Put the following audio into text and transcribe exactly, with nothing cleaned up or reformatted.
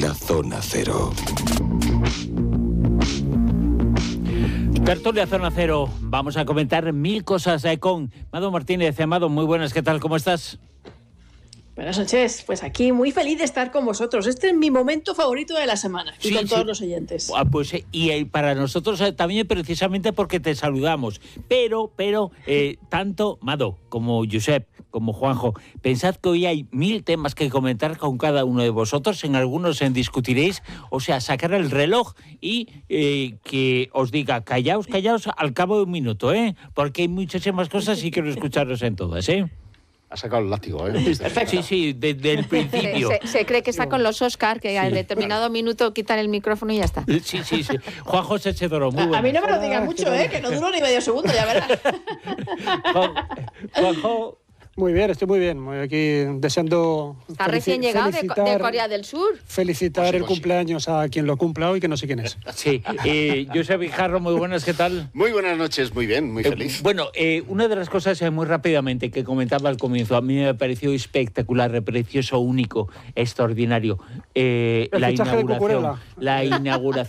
la Zona Cero. Tertulia Zona Cero. Vamos a comentar mil cosas eh, con Mado Martínez. Amado, muy buenas, ¿qué tal? ¿Cómo estás? Buenas noches, pues aquí muy feliz de estar con vosotros. Este es mi momento favorito de la semana y sí, con sí. todos los oyentes. Ah, pues y eh, para nosotros eh, también precisamente porque te saludamos. Pero, pero, eh, tanto Mado como Josep, como Juanjo, pensad que hoy hay mil temas que comentar con cada uno de vosotros. En algunos en discutiréis, o sea, sacar el reloj y eh, que os diga, callaos, callaos al cabo de un minuto, ¿eh? Porque hay muchísimas cosas y quiero escucharos en todas, ¿eh? Ha sacado el látigo, ¿eh? Perfecto. Sí, sí, desde el principio. Se, se, se cree que está con los Oscar, que sí. a determinado minuto quitan el micrófono y ya está. Sí, sí, sí. Juan José Chedoro, muy bueno. A mí no me lo digas mucho, ¿eh? Que no duro ni medio segundo, ya verás. Juanjo. Muy bien, estoy muy bien. Aquí deseando... Está recién llegado de, de Corea del Sur. Felicitar pues sí, pues el cumpleaños sí. a quien lo cumpla hoy, que no sé quién es. Sí. Eh, Josep Guijarro, muy buenas, ¿qué tal? Muy buenas noches, muy bien, muy feliz. Eh, bueno, eh, una de las cosas eh, muy rápidamente que comentaba al comienzo, a mí me pareció espectacular, precioso, único, extraordinario. Eh, la inauguración, la inauguración